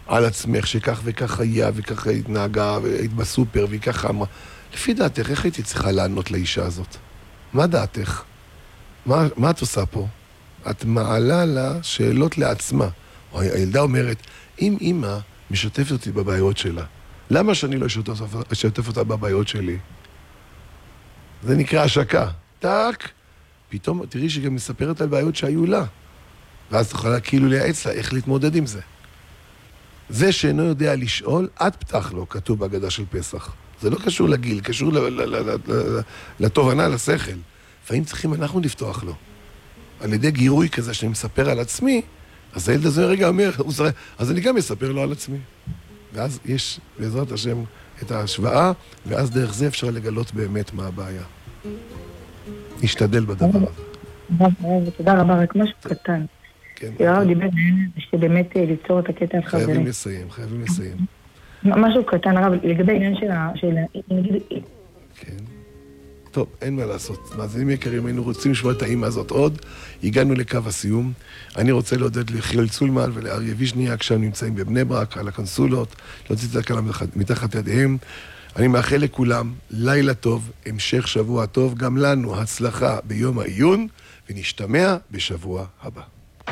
על עצמך שכך וכך היה וכך התנהגה והיית בסופר והיא ככה אמרה. לפי דעתך, איך הייתי צריכה לענות לאישה הזאת? מה דעתך? מה את עושה פה? את מעלה לה שאלות לעצמה. או הילדה אומרת, אם אמא משתפת אותי בבעיות שלה, למה שאני לא אשתף אותה בבעיות שלי? זה נקרא השקה. טק, פתאום תראי שגם מספרת על בעיות שהיו לה. ואז תוכל כאילו לייעץ לה איך להתמודד עם זה. זה שאינו יודע לשאול, עד פתח לו, כתוב בהגדה של פסח. זה לא קשור לגיל, קשור לתובנה, לשכל. לפעמים צריכים אנחנו לפתוח לו. על ידי גירוי כזה שאני מספר על עצמי, אז הילד הזה רגע אומר, אז אני גם אספר לו על עצמי. ואז יש בעזרת השם את ההשוואה, ואז דרך זה אפשר לגלות באמת מה הבעיה. נשתדל בדבר הזה. תודה רבה, רק משהו קטן. יואב דיבר שבאמת ליצור את הקטע החברי. חייבים לסיים. משהו קטן, הרב, לגבי העניין של... כן. טוב, אין מה לעשות. מאזינים יקרים, היינו רוצים לשמוע את האמא הזאת עוד. הגענו לקו הסיום. אני רוצה להודות לחילל צולמן ולאריה ויז'ניאק, שם נמצאים בבני ברק, על הקונסולות, להוציא את הקלה מתחת ידיהם. אני מאחל לכולם לילה טוב, המשך שבוע טוב, גם לנו הצלחה ביום העיון, ונשתמע בשבוע הבא.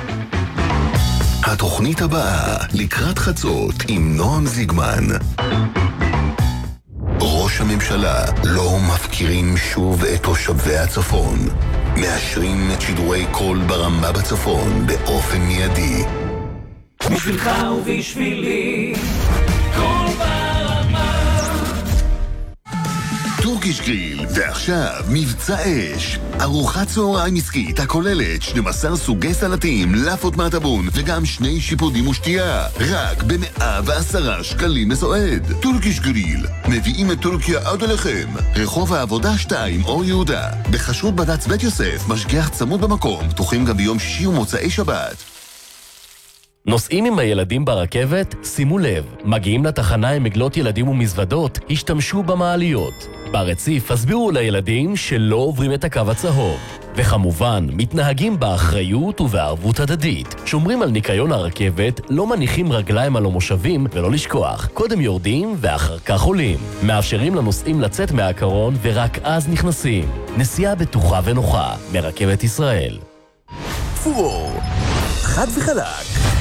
התוכנית הבאה, לקראת חצות, עם נועם זיגמן. ראש הממשלה, לא מפקירים שוב את תושבי הצפון. מאשרים את שידורי קול ברמה בצפון באופן מיידי. בשבילך ובשבילי, קול ברמה. טורקיש גריל, ועכשיו מבצע אש. ארוחת צהריים עסקית הכוללת 12 סוגי סלטים, לאפות מהטבון וגם 2 שיפודים ושתייה. רק ב110 שקלים לסועד. טורקיש גריל, מביאים את טורקיה עד אליכם. רחוב העבודה 2 אור יהודה. בחשרות בד"ץ בית יוסף, משגיח צמוד במקום, פתוחים גם ביום שישי ומוצאי שבת. נוסעים עם הילדים ברכבת? שימו לב, מגיעים לתחנה עם עגלות ילדים ומזוודות, השתמשו במעליות. ברציף הסבירו לילדים שלא עוברים את הקו הצהוב. וכמובן, מתנהגים באחריות ובערבות הדדית. שומרים על ניקיון הרכבת, לא מניחים רגליים על המושבים ולא לשכוח. קודם יורדים ואחר כך עולים. מאפשרים לנוסעים לצאת מהקרון ורק אז נכנסים. נסיעה בטוחה ונוחה מרכבת ישראל. פור, חד וחלק.